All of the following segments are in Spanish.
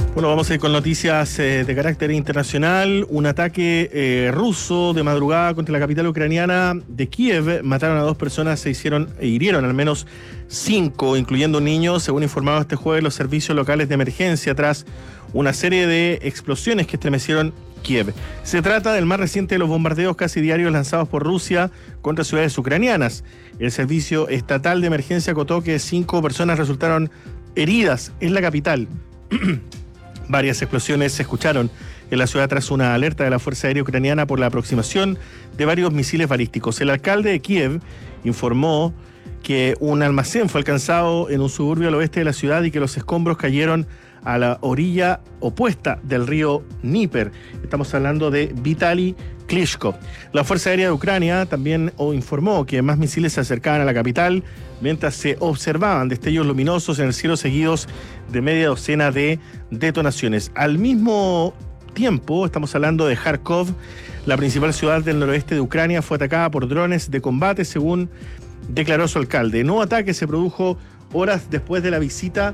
Bueno, vamos a ir con noticias de carácter internacional. Un ataque ruso de madrugada contra la capital ucraniana de Kiev. Mataron a 2 personas, hirieron al menos 5, incluyendo un niño, según informaron este jueves los servicios locales de emergencia, tras una serie de explosiones que estremecieron Kiev. Se trata del más reciente de los bombardeos casi diarios lanzados por Rusia contra ciudades ucranianas. El servicio estatal de emergencia acotó que 5 personas resultaron heridas en la capital. Varias explosiones se escucharon en la ciudad tras una alerta de la Fuerza Aérea Ucraniana por la aproximación de varios misiles balísticos. El alcalde de Kiev informó que un almacén fue alcanzado en un suburbio al oeste de la ciudad y que los escombros cayeron a la orilla opuesta del río Dnieper. Estamos hablando de Vitaly Klitschko. La Fuerza Aérea de Ucrania también informó que más misiles se acercaban a la capital mientras se observaban destellos luminosos en el cielo seguidos de media docena de detonaciones. Al mismo tiempo, estamos hablando de Kharkov, la principal ciudad del noroeste de Ucrania, fue atacada por drones de combate, según declaró su alcalde. El nuevo ataque se produjo horas después de la visita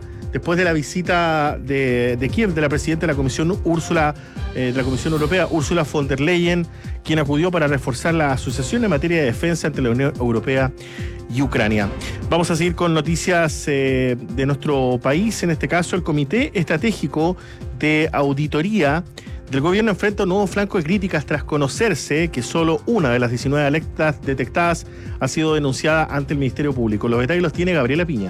de Kiev de la presidenta de la Comisión Europea, Ursula von der Leyen, quien acudió para reforzar la asociación en materia de defensa entre la Unión Europea y Ucrania. Vamos a seguir con noticias de nuestro país. En este caso, el Comité Estratégico de Auditoría del Gobierno enfrenta un nuevo flanco de críticas tras conocerse que solo una de las 19 alertas detectadas ha sido denunciada ante el Ministerio Público. Los detalles los tiene Gabriela Piña.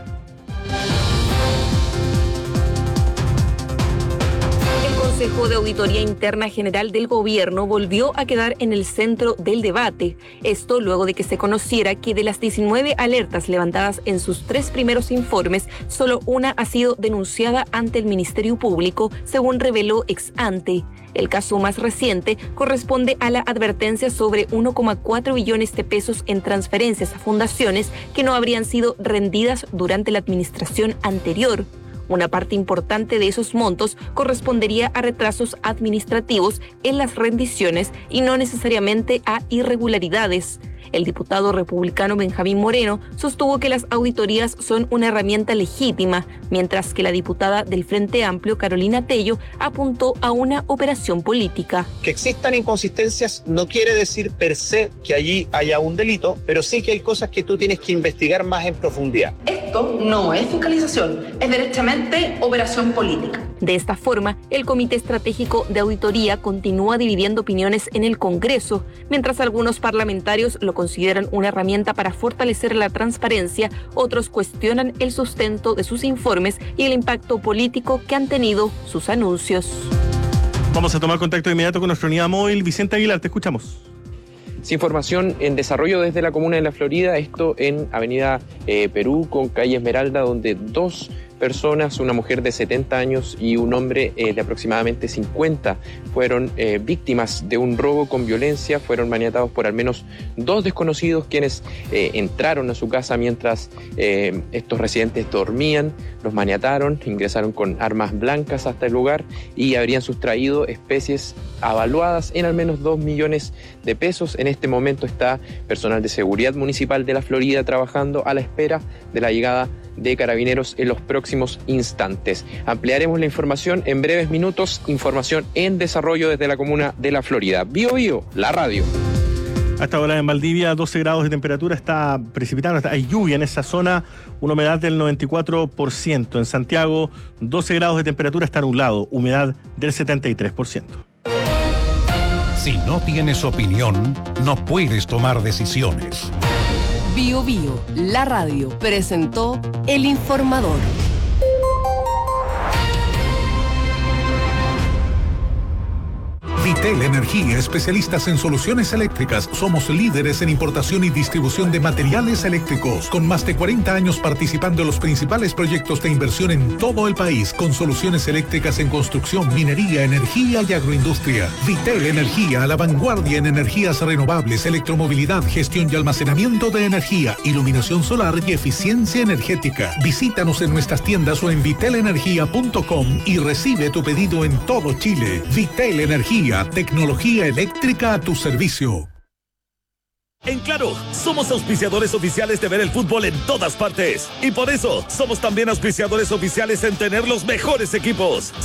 El Consejo de Auditoría Interna General del Gobierno volvió a quedar en el centro del debate. Esto luego de que se conociera que de las 19 alertas levantadas en sus 3 primeros informes, solo una ha sido denunciada ante el Ministerio Público, según reveló ex ante. El caso más reciente corresponde a la advertencia sobre 1,4 billones de pesos en transferencias a fundaciones que no habrían sido rendidas durante la administración anterior. Una parte importante de esos montos correspondería a retrasos administrativos en las rendiciones y no necesariamente a irregularidades. El diputado republicano Benjamín Moreno sostuvo que las auditorías son una herramienta legítima, mientras que la diputada del Frente Amplio, Carolina Tello, apuntó a una operación política. Que existan inconsistencias no quiere decir per se que allí haya un delito, pero sí que hay cosas que tú tienes que investigar más en profundidad. Esto no es fiscalización, es derechamente operación política. De esta forma, el Comité Estratégico de Auditoría continúa dividiendo opiniones en el Congreso, mientras algunos parlamentarios lo consideran una herramienta para fortalecer la transparencia, otros cuestionan el sustento de sus informes y el impacto político que han tenido sus anuncios. Vamos a tomar contacto de inmediato con nuestra unidad móvil. Vicente Aguilar, te escuchamos. Información en desarrollo desde la comuna de La Florida, esto en Avenida Perú con calle Esmeralda, donde 2 personas, una mujer de 70 años y un hombre de aproximadamente 50, fueron víctimas de un robo con violencia. Fueron maniatados por al menos 2 desconocidos quienes entraron a su casa mientras estos residentes dormían. Los maniataron, ingresaron con armas blancas hasta el lugar y habrían sustraído especies avaluadas en al menos 2 millones de pesos. En este momento está personal de seguridad municipal de La Florida trabajando a la espera de la llegada de carabineros en los próximos instantes. Ampliaremos la información en breves minutos. Información en desarrollo desde la comuna de La Florida. Bio Bio, la radio. Hasta ahora en Valdivia, 12 grados de temperatura, está precipitando, hay lluvia en esa zona, una humedad del 94%. En Santiago, 12 grados de temperatura, está nublado, humedad del 73%. Si no tienes opinión, no puedes tomar decisiones. Bio Bio, la radio, presentó El Informador. Vitel Energía, especialistas en soluciones eléctricas. Somos líderes en importación y distribución de materiales eléctricos, con más de 40 años participando en los principales proyectos de inversión en todo el país, con soluciones eléctricas en construcción, minería, energía y agroindustria. Vitel Energía, a la vanguardia en energías renovables, electromovilidad, gestión y almacenamiento de energía, iluminación solar y eficiencia energética. Visítanos en nuestras tiendas o en vitelenergia.com y recibe tu pedido en todo Chile. Vitel Energía, tecnología eléctrica a tu servicio. En Claro, somos auspiciadores oficiales de ver el fútbol en todas partes. Y por eso, somos también auspiciadores oficiales en tener los mejores equipos.